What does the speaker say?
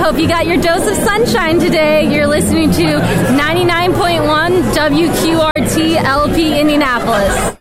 hope you got your dose of sunshine today. You're listening to 99.1 WQRT LP Indianapolis.